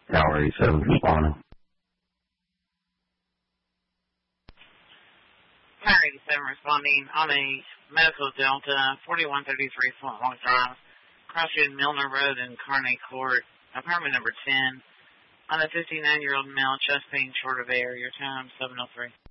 Tower 87 responding. Tower 87 responding on a medical Delta 4133 Flint Walk Drive, crossing Milner Road and Kearney Court, apartment number 10, on a 59-year-old male, chest pain, short of air. Your time, 7:03.